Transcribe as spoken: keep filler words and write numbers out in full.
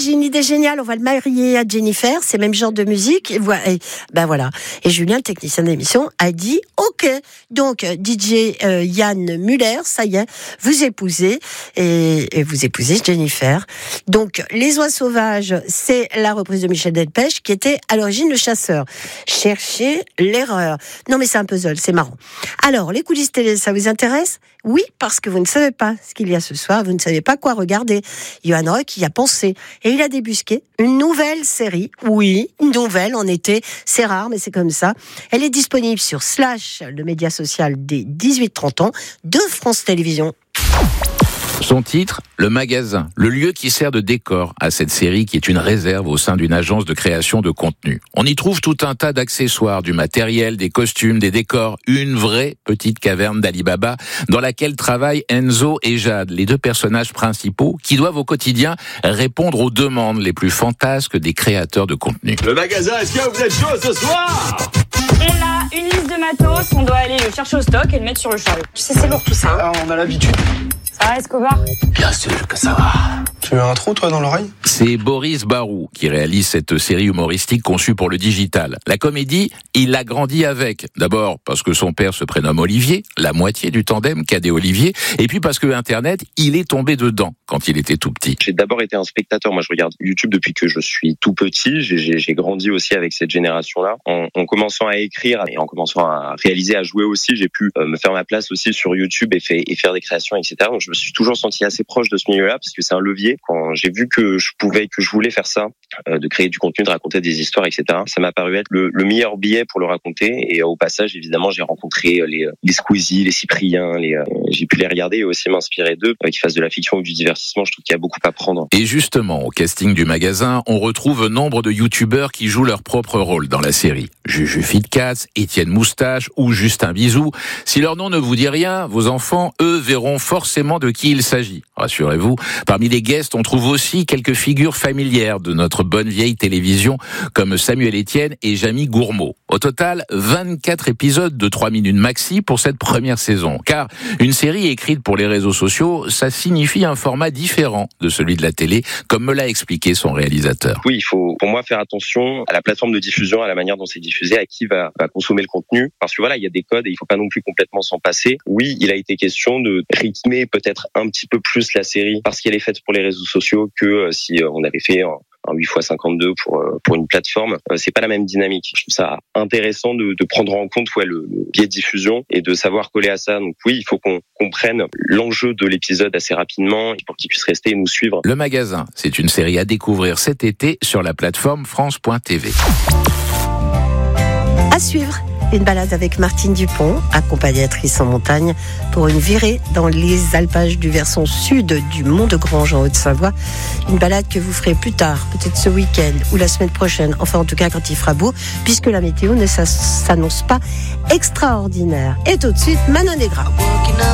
j'ai une idée géniale, on va le marier à Jennifer, c'est le même genre de musique. Et voilà, et, ben voilà. Et Julien, le technicien de l'émission, a dit OK. Donc, D J euh, Yann Muller, ça y est, vous épousez, et, et vous épousez Jennifer. Donc, Les Oies Sauvages, c'est la reprise de Michel Delpech, qui était à l'origine le chasseur. Cherchez l'erreur. Non, mais c'est un puzzle, c'est marrant. Alors, les coulisses télé, ça vous intéresse ? Oui, parce que vous ne savez pas ce qu'il y a ce soir, vous ne savez pas quoi regarder. Johan Rock y a pensé, et il a débusqué une nouvelle série. Oui, une nouvelle en été, c'est rare, mais c'est comme ça. Elle est disponible sur Slash, le média social des dix-huit trente ans, de France Télévisions. Son titre, Le Magasin, le lieu qui sert de décor à cette série qui est une réserve au sein d'une agence de création de contenu. On y trouve tout un tas d'accessoires, du matériel, des costumes, des décors, une vraie petite caverne d'Ali Baba dans laquelle travaillent Enzo et Jade, les deux personnages principaux qui doivent au quotidien répondre aux demandes les plus fantasques des créateurs de contenu. Le magasin, est-ce que vous êtes chaud ce soir ? On a une liste de matos, on doit aller le chercher au stock et le mettre sur le chariot. Tu sais, c'est lourd tout ça. Ah, on a l'habitude. Ça va, Escobar ? Bien sûr que ça va. Tu as un trou, toi, dans l'oreille ? C'est Boris Barou qui réalise cette série humoristique conçue pour le digital. La comédie, il l'a grandi avec. D'abord parce que son père se prénomme Olivier, la moitié du tandem Cadet-Olivier, et puis parce que Internet, il est tombé dedans quand il était tout petit. J'ai d'abord été un spectateur. Moi, je regarde YouTube depuis que je suis tout petit. J'ai, j'ai, j'ai grandi aussi avec cette génération-là. En, en commençant à écrire et en commençant à réaliser, à jouer aussi, j'ai pu euh, me faire ma place aussi sur YouTube et, fait, et faire des créations, et cetera. Donc, je me suis toujours senti assez proche de ce milieu-là parce que c'est un levier. Quand j'ai vu que je pouvais, que je voulais faire ça, euh, de créer du contenu, de raconter des histoires, et cetera, ça m'a paru être le, le meilleur billet pour le raconter. Et euh, au passage, évidemment, j'ai rencontré les, les Squeezie, les Cyprien, les, euh, j'ai pu les regarder et aussi m'inspirer d'eux, euh, qui fassent de la fiction ou du divertissement. Je trouve qu'il y a beaucoup à prendre. Et justement, au casting du magasin, on retrouve nombre de youtubeurs qui jouent leur propre rôle dans la série. Juju Fitcats, Étienne Moustache ou Justin Bizou. Si leur nom ne vous dit rien, vos enfants, eux, verront forcément de qui il s'agit. Rassurez-vous, parmi les guests, on trouve aussi quelques figures familières de notre bonne vieille télévision, comme Samuel Etienne et Jamie Gourmaud. Au total, vingt-quatre épisodes de trois minutes maxi pour cette première saison. Car une série écrite pour les réseaux sociaux, ça signifie un format différent de celui de la télé, comme me l'a expliqué son réalisateur. Oui, il faut, pour moi, faire attention à la plateforme de diffusion, à la manière dont c'est diffusé, à qui va, va consommer le contenu. Parce que voilà, il y a des codes et il faut pas non plus complètement s'en passer. Oui, il a été question de rythmer peut-être un petit peu plus la série parce qu'elle est faite pour les réseaux sociaux que euh, si euh, on avait fait un, un huit fois cinquante-deux pour euh, pour une plateforme. Euh, c'est pas la même dynamique. Je trouve ça intéressant de, de prendre en compte ouais, le, le biais de diffusion et de savoir coller à ça. Donc oui, il faut qu'on comprenne l'enjeu de l'épisode assez rapidement pour qu'il puisse rester et nous suivre. Le Magasin, c'est une série à découvrir cet été sur la plateforme France point T V. À suivre, une balade avec Martine Dupont, accompagnatrice en montagne, pour une virée dans les alpages du versant sud du Mont de Grange en Haute-Savoie. Une balade que vous ferez plus tard, peut-être ce week-end ou la semaine prochaine, enfin en tout cas quand il fera beau, puisque la météo ne s'annonce pas extraordinaire. Et tout de suite, Manon Negra.